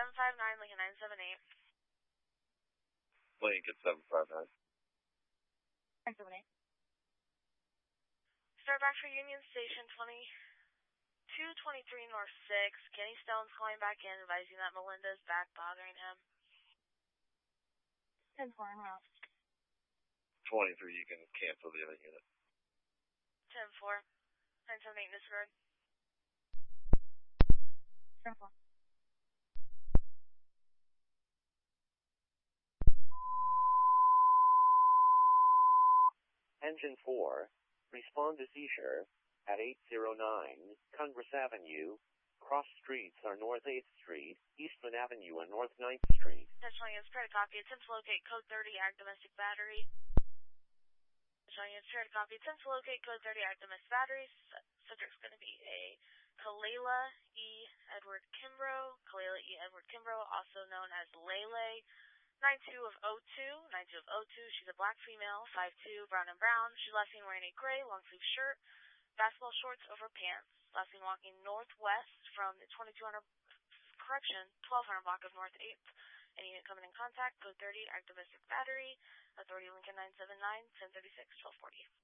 759, Lincoln 978. Lincoln 759. 978. Start back for Union Station 2223 North 6. Kenny Stone's calling back in, advising that Melinda's back bothering him. 10-4 en route. 23, you can cancel the other unit. 10-4. 978 disregard. 10-4. Engine 4, respond to seizure at 809 Congress Avenue. Cross streets are North 8th Street, Eastman Avenue, and North 9th Street. Attention units, try to copy. Attempt to locate code 30, act domestic battery. Attention units, try to copy. Attempt to locate code 30, act domestic battery. Subject's going to be a Kalela E. Edward Kimbrough. Kalela E. Edward Kimbrough, also known as Lele. 92 of 02. 92 of 02. She's a black female, 5'2", brown and brown. She's last seen wearing a gray long sleeve shirt, basketball shorts over pants. Last seen walking northwest from the 1200 block of North 8th. Any unit coming in contact, code 30, active domestic battery. Authority Lincoln 979, 1036, 1240.